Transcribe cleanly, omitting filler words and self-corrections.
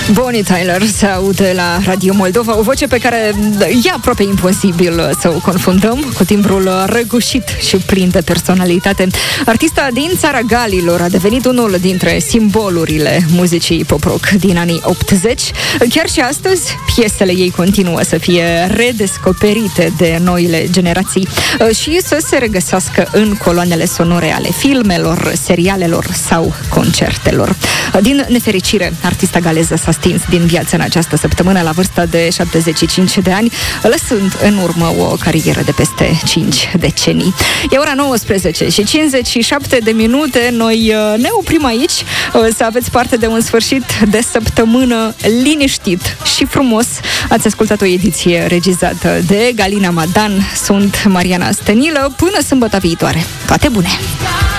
Bonnie Tyler se aude la Radio Moldova, o voce pe care e aproape imposibil să o confundăm cu timbrul răgușit și plin de personalitate. Artista din țara Galilor a devenit unul dintre simbolurile muzicii pop-rock din anii 80. Chiar și astăzi, piesele ei continuă să fie redescoperite de noile generații și să se regăsească în coloanele sonore ale filmelor, serialelor sau concertelor. Din nefericire, artista galeză s-a stins din viață în această săptămână la vârsta de 75 de ani, lăsând în urmă o carieră de peste 5 decenii. E ora 19 și 57 de minute. Noi ne oprim aici. Să aveți parte de un sfârșit de săptămână liniștit și frumos. Ați ascultat o ediție regizată de Galina Madan. Sunt Mariana Stănilă. Până sâmbătă viitoare. Toate bune!